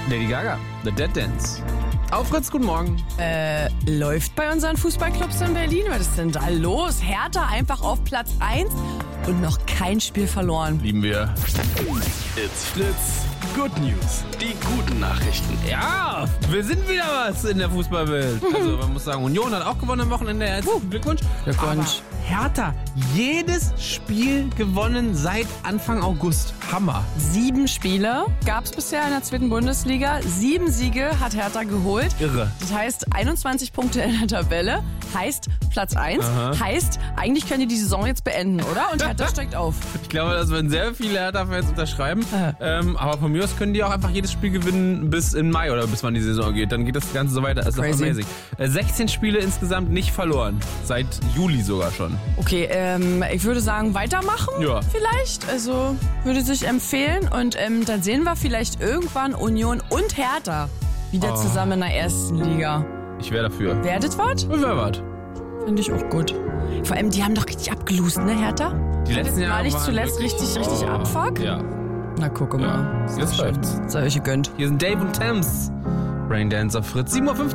Lady Gaga, The Dead Dance. Auf Fritz, guten Morgen. Läuft bei unseren Fußballclubs in Berlin? Was ist denn da los? Hertha einfach auf Platz 1 und noch kein Spiel verloren. Lieben wir. It's Fritz. Good News. Die guten Nachrichten. Ja, wir sind wieder was in der Fußballwelt. Also man muss sagen, Union hat auch gewonnen am Wochenende. Herzlichen Glückwunsch. Aber Hertha, jedes Spiel gewonnen seit Anfang August. Hammer. 7 Spiele gab es bisher in der 2. Bundesliga. 7 Siege hat Hertha geholt. Irre. Das heißt 21 Punkte in der Tabelle. Heißt Platz 1. Heißt, eigentlich können die Saison jetzt beenden, oder? Und Hertha steigt auf. Ich glaube, das werden sehr viele Hertha-Fans unterschreiben. Aber von mir aus können die auch einfach jedes Spiel gewinnen bis in Mai oder bis wann die Saison geht. Dann geht das Ganze so weiter. Das ist doch amazing. 16 Spiele insgesamt nicht verloren. Seit Juli sogar schon. Okay, ich würde sagen, weitermachen vielleicht. Also würde sich empfehlen. Und dann sehen wir vielleicht irgendwann Union und Hertha wieder zusammen in der ersten Liga. Ich wäre dafür. Wäre das was? Ich wäre was. Finde ich auch gut. Vor allem, die haben doch richtig abgelost, ne, Hertha? Die letzten Jahre war nicht waren zuletzt richtig Abfuck? Ja. Na, gucke mal. Jetzt läuft's. Sei euch gegönnt. Hier sind Dave und Thames. Raindance auf Fritz. 7:15 Uhr.